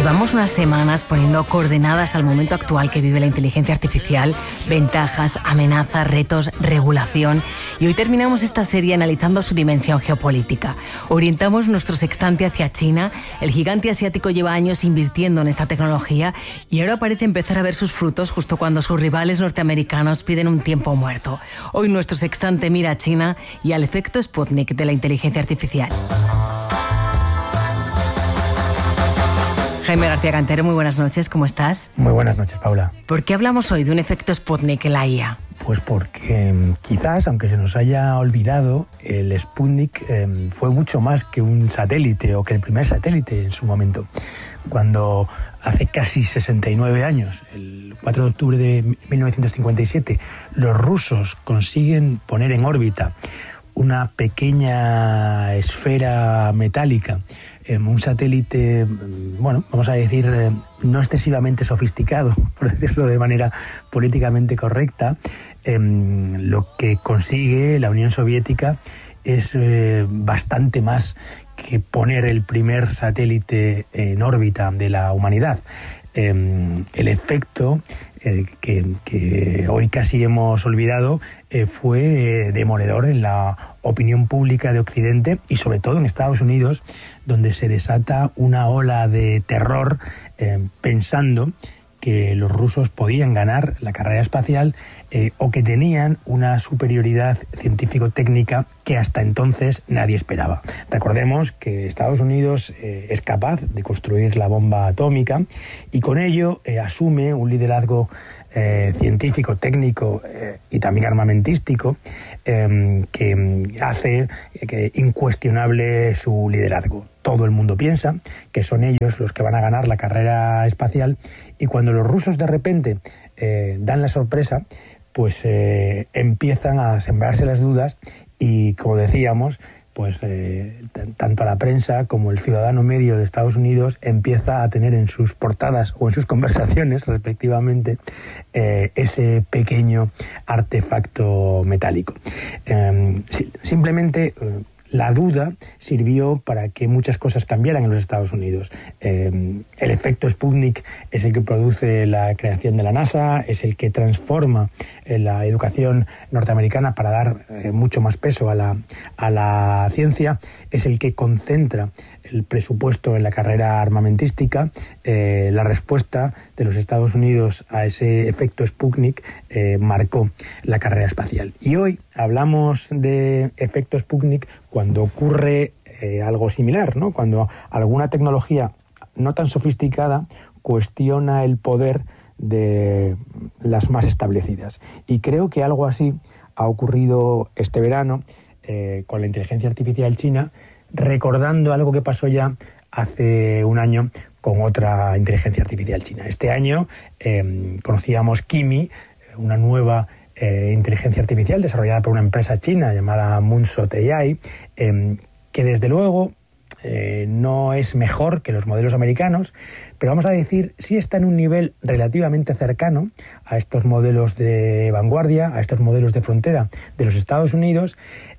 Llevamos unas semanas poniendo coordenadas al momento actual que vive la inteligencia artificial, ventajas, amenazas, retos, regulación. Y hoy terminamos esta serie analizando su dimensión geopolítica. Orientamos nuestro sextante hacia China. El gigante asiático lleva años invirtiendo en esta tecnología y ahora parece empezar a ver sus frutos justo cuando sus rivales norteamericanos piden un tiempo muerto. Hoy nuestro sextante mira a China y al efecto Sputnik de la inteligencia artificial. Jaime García Cantero, muy buenas noches, ¿cómo estás? Muy buenas noches, Paula. ¿Por qué hablamos hoy de un efecto Sputnik en la IA? Pues porque quizás, aunque se nos haya olvidado, el Sputnik fue mucho más que un satélite o que el primer satélite en su momento. Cuando hace casi 69 años, el 4 de octubre de 1957, los rusos consiguen poner en órbita una pequeña esfera metálica, un satélite, bueno, vamos a decir, no excesivamente sofisticado, por decirlo de manera políticamente correcta, lo que consigue la Unión Soviética es bastante más que poner el primer satélite en órbita de la humanidad. El efecto que hoy casi hemos olvidado fue demoledor en la opinión pública de Occidente y sobre todo en Estados Unidos, donde se desata una ola de terror pensando que los rusos podían ganar la carrera espacial o que tenían una superioridad científico-técnica que hasta entonces nadie esperaba. Recordemos que Estados Unidos es capaz de construir la bomba atómica y con ello asume un liderazgo científico, técnico y también armamentístico que hace incuestionable su liderazgo. Todo el mundo piensa que son ellos los que van a ganar la carrera espacial y cuando los rusos de repente dan la sorpresa, pues empiezan a sembrarse las dudas y, como decíamos, pues tanto la prensa como el ciudadano medio de Estados Unidos empieza a tener en sus portadas o en sus conversaciones, respectivamente, ese pequeño artefacto metálico. Simplemente la duda sirvió para que muchas cosas cambiaran en los Estados Unidos. El efecto Sputnik es el que produce la creación de la NASA, es el que transforma la educación norteamericana para dar mucho más peso a la ciencia, es el que concentra el presupuesto en la carrera armamentística. La respuesta de los Estados Unidos a ese efecto Sputnik marcó la carrera espacial. Y hoy hablamos de efecto Sputnik cuando ocurre algo similar, ¿no? Cuando alguna tecnología no tan sofisticada cuestiona el poder de las más establecidas. Y creo que algo así ha ocurrido este verano con la inteligencia artificial china, recordando algo que pasó ya hace un año con otra inteligencia artificial china. Este año conocíamos Kimi, una nueva inteligencia artificial desarrollada por una empresa china llamada Moonshot AI, que desde luego no es mejor que los modelos americanos, pero vamos a decir, sí está en un nivel relativamente cercano a estos modelos de vanguardia, a estos modelos de frontera de los Estados Unidos,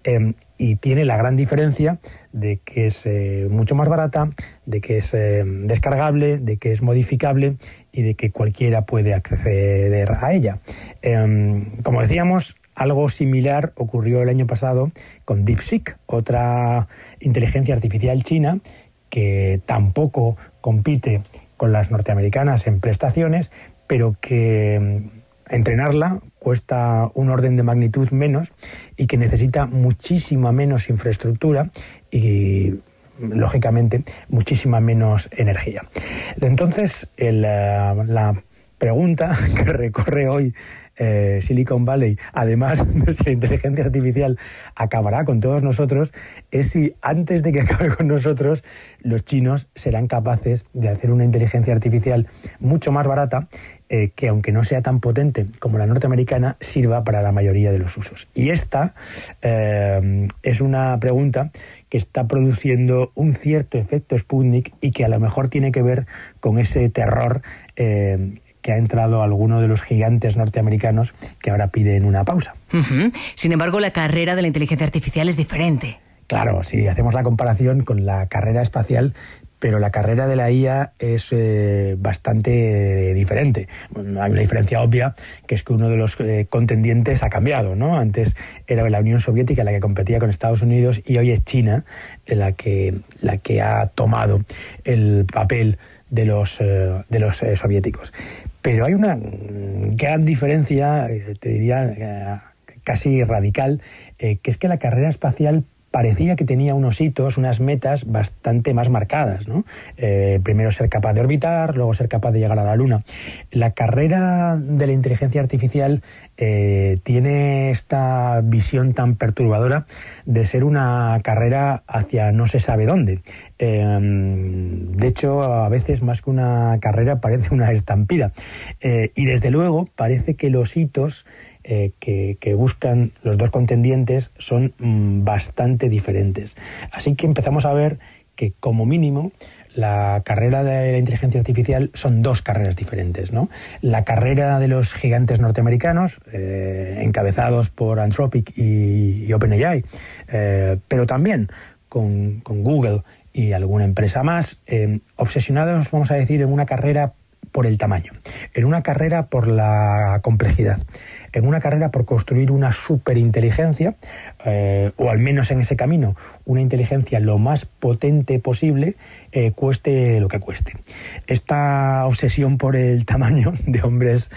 y tiene la gran diferencia de que es mucho más barata, de que es descargable, de que es modificable y de que cualquiera puede acceder a ella. Como decíamos, algo similar ocurrió el año pasado con DeepSeek, otra inteligencia artificial china que tampoco compite con las norteamericanas en prestaciones, pero que entrenarla cuesta un orden de magnitud menos y que necesita muchísima menos infraestructura y, lógicamente, muchísima menos energía. Entonces, la pregunta que recorre hoy Silicon Valley, además de si la inteligencia artificial acabará con todos nosotros, es si antes de que acabe con nosotros, los chinos serán capaces de hacer una inteligencia artificial mucho más barata que, aunque no sea tan potente como la norteamericana, sirva para la mayoría de los usos. Y esta es una pregunta que está produciendo un cierto efecto Sputnik y que a lo mejor tiene que ver con ese terror que ha entrado alguno de los gigantes norteamericanos que ahora piden una pausa. Sin embargo, la carrera de la inteligencia artificial es diferente. Claro, si hacemos la comparación con la carrera espacial, pero la carrera de la IA es bastante diferente. Hay una diferencia obvia, que es que uno de los contendientes ha cambiado, ¿no? Antes era la Unión Soviética la que competía con Estados Unidos y hoy es China la que ha tomado el papel de los soviéticos. Pero hay una gran diferencia, te diría casi radical, que es que la carrera espacial parecía que tenía unos hitos, unas metas bastante más marcadas, ¿no? Primero ser capaz de orbitar, luego ser capaz de llegar a la Luna. La carrera de la inteligencia artificial tiene esta visión tan perturbadora de ser una carrera hacia no se sabe dónde. De hecho, a veces más que una carrera parece una estampida. Y desde luego parece que los hitos que buscan los dos contendientes son bastante diferentes. Así que empezamos a ver que, como mínimo, la carrera de la inteligencia artificial son dos carreras diferentes, ¿no? La carrera de los gigantes norteamericanos, encabezados por Anthropic y OpenAI, pero también con Google y alguna empresa más, obsesionados, vamos a decir, en una carrera por el tamaño, en una carrera por la complejidad, en una carrera por construir una superinteligencia, o al menos en ese camino, una inteligencia lo más potente posible, cueste lo que cueste. Esta obsesión por el tamaño de hombres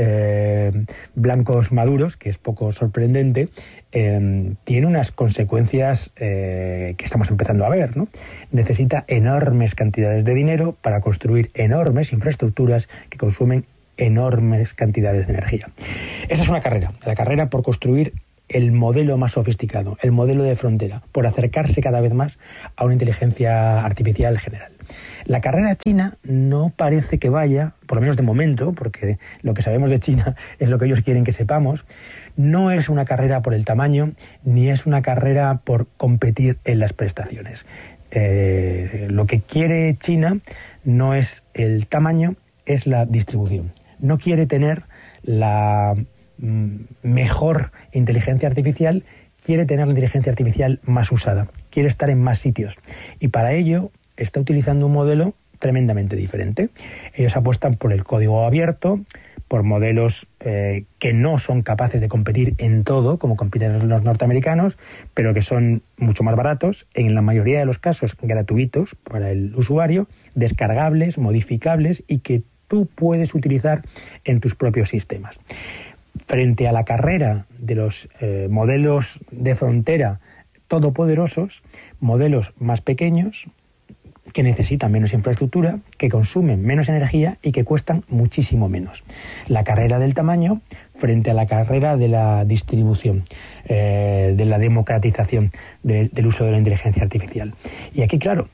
blancos maduros, que es poco sorprendente, tiene unas consecuencias que estamos empezando a ver, ¿no? Necesita enormes cantidades de dinero para construir enormes infraestructuras que consumen enormes cantidades de energía. Esa es una carrera, la carrera por construir el modelo más sofisticado, el modelo de frontera, por acercarse cada vez más a una inteligencia artificial general. La carrera china no parece que vaya, por lo menos de momento, porque lo que sabemos de China es lo que ellos quieren que sepamos, no es una carrera por el tamaño, ni es una carrera por competir en las prestaciones. Lo que quiere China no es el tamaño, es la distribución. No quiere tener la mejor inteligencia artificial, quiere tener la inteligencia artificial más usada, quiere estar en más sitios. Y para ello está utilizando un modelo tremendamente diferente. Ellos apuestan por el código abierto, por modelos que no son capaces de competir en todo, como compiten los norteamericanos, pero que son mucho más baratos, en la mayoría de los casos gratuitos para el usuario, descargables, modificables y que tú puedes utilizar en tus propios sistemas. Frente a la carrera de los modelos de frontera todopoderosos, modelos más pequeños, que necesitan menos infraestructura, que consumen menos energía y que cuestan muchísimo menos. La carrera del tamaño frente a la carrera de la distribución, de la democratización del uso de la inteligencia artificial. Y aquí, claro,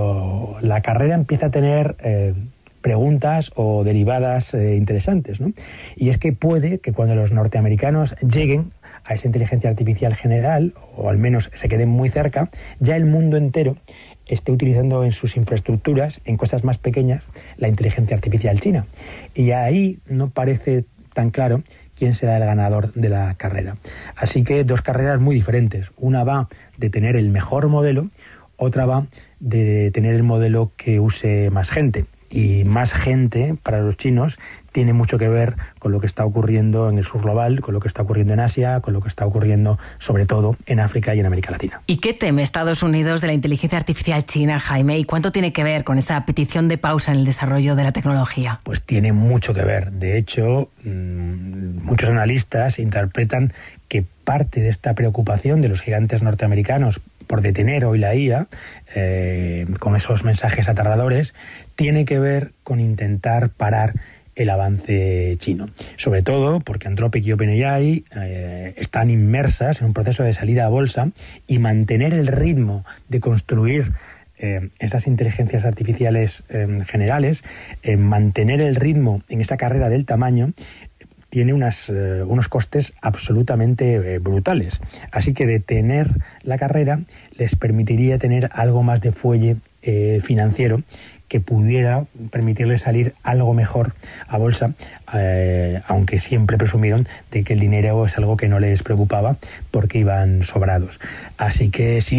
la carrera empieza a tener preguntas o derivadas interesantes, ¿no? Y es que puede que cuando los norteamericanos lleguen a esa inteligencia artificial general, o al menos se queden muy cerca, ya el mundo entero esté utilizando en sus infraestructuras, en cosas más pequeñas, la inteligencia artificial china. Y ahí no parece tan claro quién será el ganador de la carrera. Así que dos carreras muy diferentes. Una va de tener el mejor modelo, otra va de tener el modelo que use más gente. Y más gente, para los chinos, tiene mucho que ver con lo que está ocurriendo en el sur global, con lo que está ocurriendo en Asia, con lo que está ocurriendo, sobre todo, en África y en América Latina. ¿Y qué teme Estados Unidos de la inteligencia artificial china, Jaime? ¿Y cuánto tiene que ver con esa petición de pausa en el desarrollo de la tecnología? Pues tiene mucho que ver. De hecho, muchos analistas interpretan que parte de esta preocupación de los gigantes norteamericanos por detener hoy la IA, con esos mensajes aterradores, tiene que ver con intentar parar el avance chino. Sobre todo porque Anthropic y OpenAI están inmersas en un proceso de salida a bolsa y mantener el ritmo de construir esas inteligencias artificiales generales, mantener el ritmo en esa carrera del tamaño, tiene unos costes absolutamente brutales. Así que detener la carrera les permitiría tener algo más de fuelle financiero que pudiera permitirles salir algo mejor a bolsa, aunque siempre presumieron de que el dinero es algo que no les preocupaba porque iban sobrados. Así que sí,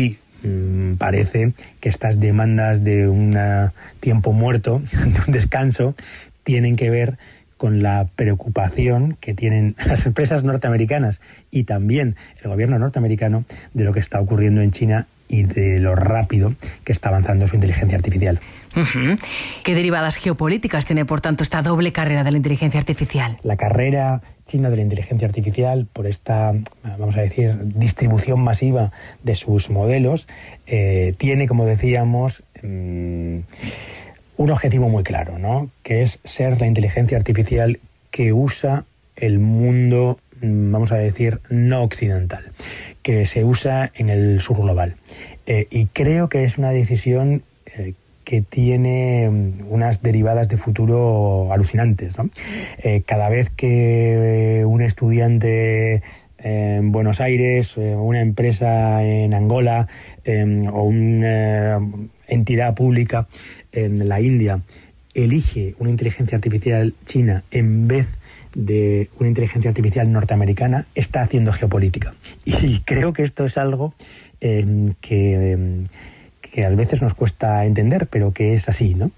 parece que estas demandas de un tiempo muerto, de un descanso, tienen que ver con la preocupación que tienen las empresas norteamericanas y también el gobierno norteamericano de lo que está ocurriendo en China y de lo rápido que está avanzando su inteligencia artificial. ¿Qué derivadas geopolíticas tiene, por tanto, esta doble carrera de la inteligencia artificial? La carrera china de la inteligencia artificial, por esta, vamos a decir, distribución masiva de sus modelos, tiene, como decíamos, un objetivo muy claro, ¿no? Que es ser la inteligencia artificial que usa el mundo, vamos a decir, no occidental, que se usa en el sur global. Y creo que es una decisión que tiene unas derivadas de futuro alucinantes, ¿no? Cada vez que un estudiante en Buenos Aires, una empresa en Angola o una entidad pública en la India elige una inteligencia artificial china en vez de una inteligencia artificial norteamericana, está haciendo geopolítica. Y creo que esto es algo que a veces nos cuesta entender, pero que es así, ¿no?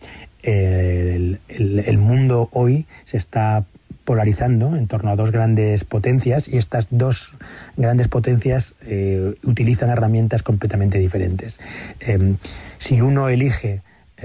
El mundo hoy se está polarizando en torno a dos grandes potencias y estas dos grandes potencias utilizan herramientas completamente diferentes. Si uno elige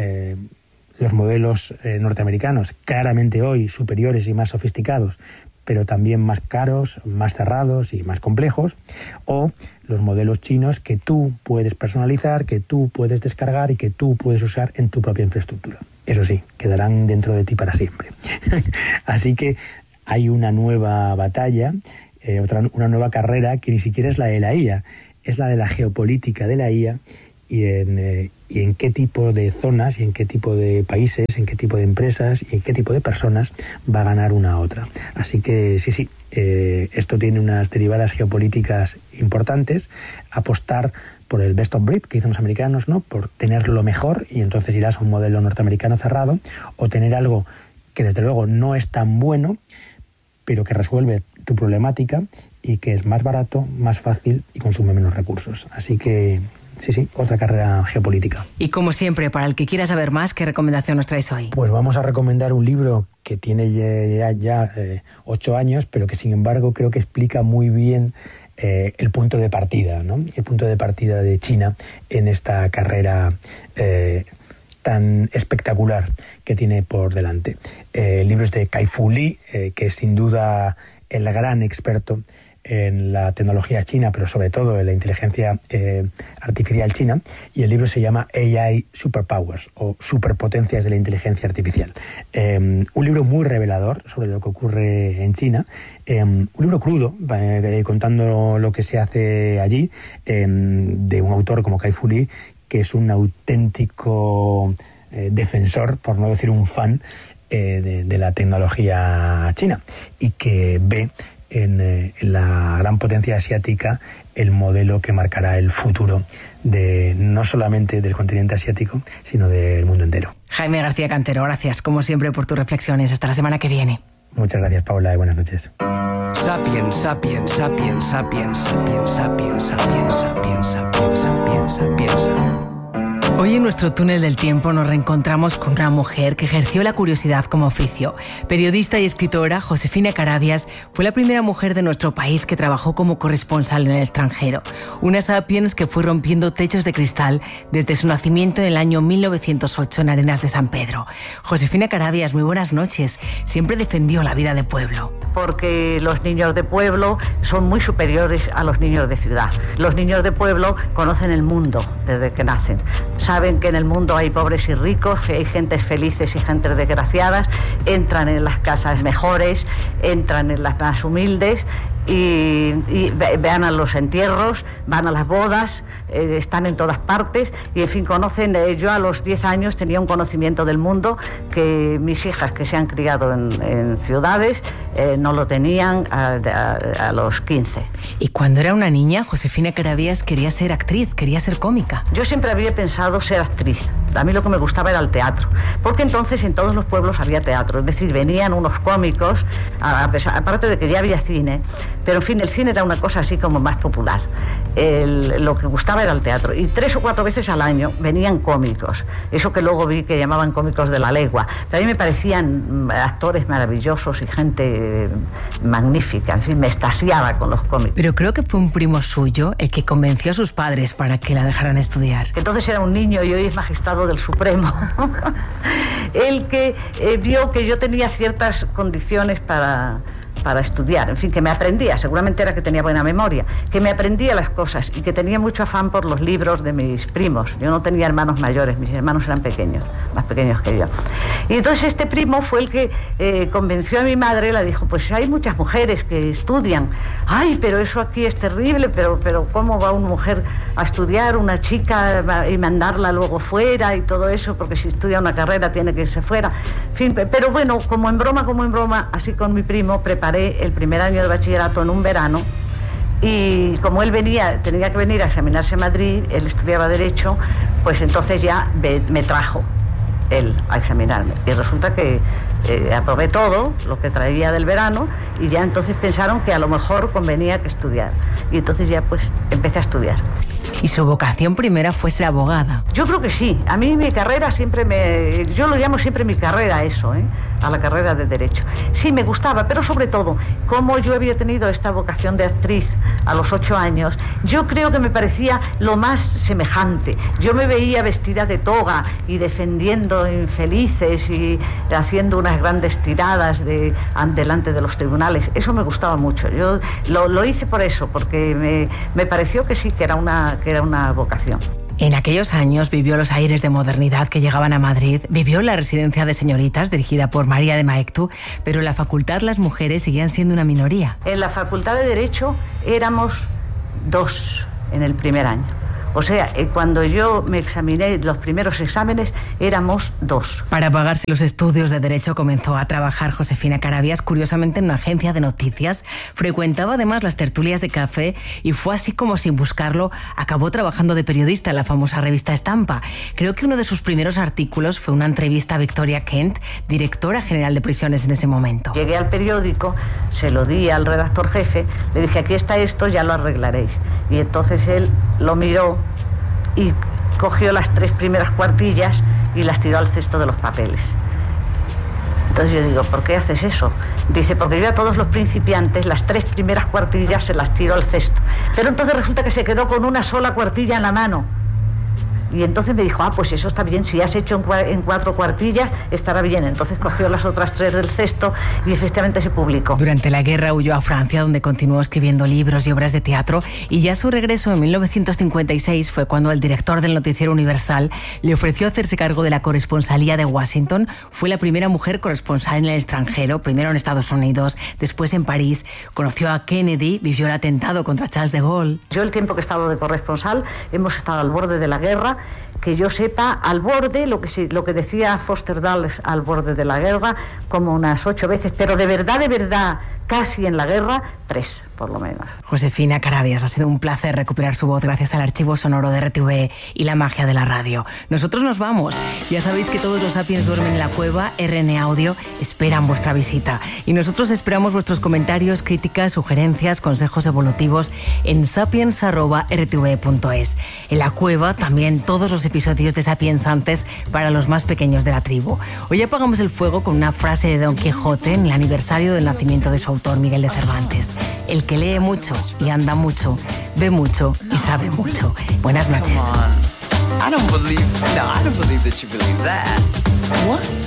los modelos norteamericanos, claramente hoy superiores y más sofisticados, pero también más caros, más cerrados y más complejos, o los modelos chinos que tú puedes personalizar, que tú puedes descargar y que tú puedes usar en tu propia infraestructura. Eso sí, quedarán dentro de ti para siempre. Así que hay una nueva batalla, una nueva carrera que ni siquiera es la de la IA, es la de la geopolítica de la IA y en qué tipo de zonas y en qué tipo de países, en qué tipo de empresas y en qué tipo de personas va a ganar una a otra. Así que sí, esto tiene unas derivadas geopolíticas importantes. Apostar por el best of breed que dicen los americanos, ¿no? Por tener lo mejor y entonces irás a un modelo norteamericano cerrado, o tener algo que desde luego no es tan bueno, pero que resuelve tu problemática y que es más barato, más fácil y consume menos recursos. Así que sí, otra carrera geopolítica. Y como siempre, para el que quiera saber más, ¿qué recomendación nos traes hoy? Pues vamos a recomendar un libro que tiene ya 8 años, pero que sin embargo creo que explica muy bien el punto de partida, ¿no? El punto de partida de China en esta carrera tan espectacular que tiene por delante. El libro es de Kai-Fu Lee, que es sin duda el gran experto en la tecnología china, pero sobre todo en la inteligencia artificial china, y el libro se llama AI Superpowers, o Superpotencias de la Inteligencia Artificial. Un libro muy revelador sobre lo que ocurre en China, un libro crudo, contando lo que se hace allí, de un autor como Kai-Fu Lee, que es un auténtico defensor, por no decir un fan, de la tecnología china, y que ve en la gran potencia asiática el modelo que marcará el futuro de no solamente del continente asiático, sino del mundo entero. Jaime García Cantero, gracias como siempre por tus reflexiones. Hasta la semana que viene. Muchas gracias, Paula, y buenas noches. Sapiens, sapiens, sapiens, sapiens, sapiens, sapiens, sapiens, sapiens, sapiens, sapiens, sapiens. Hoy en nuestro túnel del tiempo nos reencontramos con una mujer que ejerció la curiosidad como oficio. Periodista y escritora, Josefina Carabias fue la primera mujer de nuestro país que trabajó como corresponsal en el extranjero. Una sapiens que fue rompiendo techos de cristal desde su nacimiento en el año 1908 en Arenas de San Pedro. Josefina Carabias, muy buenas noches. Siempre defendió la vida de pueblo. Porque los niños de pueblo son muy superiores a los niños de ciudad. Los niños de pueblo conocen el mundo desde que nacen. Saben que en el mundo hay pobres y ricos, que hay gentes felices y gentes desgraciadas, entran en las casas mejores, entran en las más humildes y vean a los entierros, van a las bodas, están en todas partes y en fin conocen. Yo a los 10 años tenía un conocimiento del mundo que mis hijas que se han criado en ciudades no lo tenían a los 15. Y cuando era una niña, Josefina Carabias quería ser actriz, quería ser cómica. Yo siempre había pensado ser actriz. A mí lo que me gustaba era el teatro, porque entonces en todos los pueblos había teatro, es decir, venían unos cómicos, aparte de que ya había cine, pero en fin, el cine era una cosa así como más popular. lo que gustaba era el teatro, y 3 o 4 veces al año venían cómicos, eso que luego vi que llamaban cómicos de la legua, pero a mí me parecían actores maravillosos y gente magnífica, en fin, me extasiaba con los cómicos. Pero creo que fue un primo suyo el que convenció a sus padres para que la dejaran estudiar. Entonces era un niño y hoy es magistrado del Supremo. El que vio que yo tenía ciertas condiciones para estudiar, en fin, que me aprendía, seguramente era que tenía buena memoria, que me aprendía las cosas y que tenía mucho afán por los libros de mis primos. Yo no tenía hermanos mayores, mis hermanos eran pequeños, más pequeños que yo. Y entonces este primo fue el que convenció a mi madre, la dijo, pues hay muchas mujeres que estudian. Ay, pero eso aquí es terrible, pero ¿cómo va una mujer a estudiar, una chica, y mandarla luego fuera y todo eso? Porque si estudia una carrera tiene que irse fuera. En fin, pero bueno, como en broma, así con mi primo, preparé el primer año de bachillerato en un verano, y como él tenía que venir a examinarse a Madrid, él estudiaba Derecho, pues entonces ya me trajo él a examinarme, y resulta que aprobé todo lo que traía del verano, y ya entonces pensaron que a lo mejor convenía que estudiar, y entonces ya pues empecé a estudiar. ¿Y su vocación primera fue ser abogada? Yo creo que sí. A mí mi carrera siempre yo lo llamo siempre mi carrera eso, a la carrera de Derecho. Sí, me gustaba, pero sobre todo, como yo había tenido esta vocación de actriz a los 8 años, yo creo que me parecía lo más semejante. Yo me veía vestida de toga y defendiendo infelices y haciendo unas grandes tiradas delante de los tribunales. Eso me gustaba mucho. Yo lo hice por eso, porque me pareció que sí, que era una vocación. En aquellos años vivió los aires de modernidad que llegaban a Madrid, vivió la residencia de señoritas dirigida por María de Maeztu, pero en la facultad las mujeres seguían siendo una minoría. En la facultad de Derecho éramos 2 en el primer año. O sea, cuando yo me examiné los primeros exámenes, éramos 2. Para pagarse los estudios de Derecho comenzó a trabajar Josefina Carabias, curiosamente en una agencia de noticias. Frecuentaba además las tertulias de café y fue así como, sin buscarlo, acabó trabajando de periodista en la famosa revista Estampa. Creo que uno de sus primeros artículos fue una entrevista a Victoria Kent, directora general de prisiones en ese momento. Llegué al periódico, se lo di al redactor jefe, le dije, aquí está esto, ya lo arreglaréis. Y entonces él lo miró y cogió las 3 primeras cuartillas y las tiró al cesto de los papeles. Entonces yo digo, ¿por qué haces eso? Dice, porque yo a todos los principiantes las 3 primeras cuartillas se las tiro al cesto. Pero entonces resulta que se quedó con una sola cuartilla en la mano. Y entonces me dijo, pues eso está bien, si has hecho en 4 cuartillas, estará bien. Entonces cogió las otras 3 del cesto y efectivamente se publicó. Durante la guerra huyó a Francia, donde continuó escribiendo libros y obras de teatro, y ya a su regreso en 1956 fue cuando el director del noticiero Universal le ofreció hacerse cargo de la corresponsalía de Washington. Fue la primera mujer corresponsal en el extranjero, primero en Estados Unidos, después en París. Conoció a Kennedy, vivió el atentado contra Charles de Gaulle. Yo el tiempo que he estado de corresponsal, hemos estado al borde de la guerra, que yo sepa, al borde, lo que decía Foster Dulles, al borde de la guerra, como unas 8 veces, pero de verdad, casi en la guerra, 3, por lo menos. Josefina Carabias, ha sido un placer recuperar su voz gracias al archivo sonoro de RTV y la magia de la radio. Nosotros nos vamos. Ya sabéis que todos los Sapiens duermen en la cueva. RN Audio esperan vuestra visita. Y nosotros esperamos vuestros comentarios, críticas, sugerencias, consejos evolutivos en sapiens@rtve.es. En la cueva también todos los episodios de Sapiens antes para los más pequeños de la tribu. Hoy apagamos el fuego con una frase de Don Quijote en el aniversario del nacimiento de su autor, Miguel de Cervantes. El que lee mucho y anda mucho, ve mucho y sabe mucho. Buenas noches. I don't believe that you believe that. What?